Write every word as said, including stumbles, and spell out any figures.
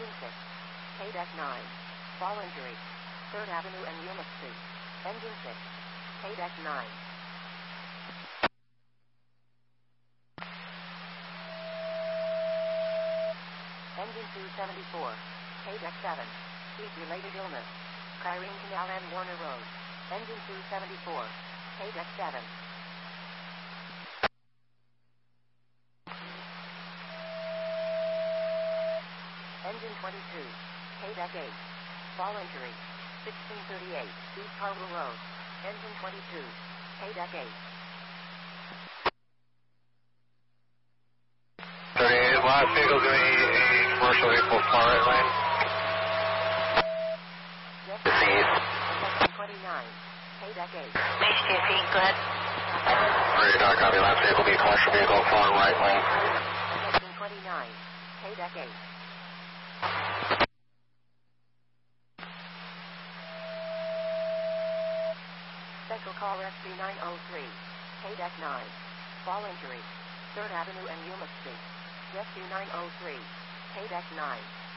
Engine six. K-Deck nine. Fall injury. third Avenue and Yuma Street. Engine six. K-Deck nine. Engine two seventy-four. K-Deck seven. Heat-related illness. Kyrene Canal and Warner Road. Engine two seventy-four. K-Deck seven. Engine twenty-two. K-Deck eight. Fall injury. sixteen thirty-eight. East Harwell Road. Engine twenty-two. K-Deck eight. thirty-eight, last vehicle doing a commercial vehicle far right lane. Yes, Deceased. Engine twenty-nine. K-Deck eight. H T P, go ahead. Radar copy, last vehicle be commercial vehicle far right lane. Engine twenty-nine. K-Deck eight. Central call rescue nine oh three. K-Deck nine. Fall injury. third Avenue and Yuma Street. Rescue nine oh three. K-Deck nine.